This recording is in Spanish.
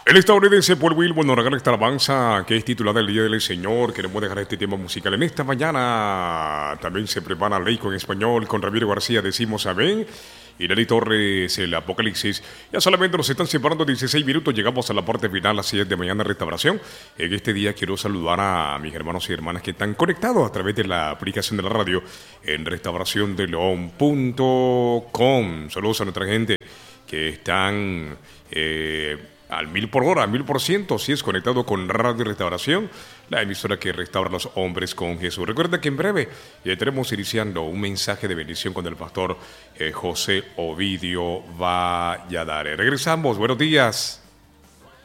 El estadounidense Paul Wilbur nos regala esta alabanza que es titulada El Día del Señor. Queremos dejar este tema musical en esta mañana. También se prepara Leico en español. Con Ramiro García decimos amén. Y Nelly Torres, el Apocalipsis. Ya solamente nos están separando 16 minutos. Llegamos a la parte final, las 10 de mañana, restauración. En este día quiero saludar a mis hermanos y hermanas que están conectados a través de la aplicación de la radio en restauraciondelon.com. Saludos a nuestra gente que están al 1000 por hora, al 1000%, si es conectado con Radio Restauración, la emisora que restaura a los hombres con Jesús. Recuerda que en breve ya estaremos iniciando un mensaje de bendición con el pastor José Ovidio Valladares. Regresamos, buenos días.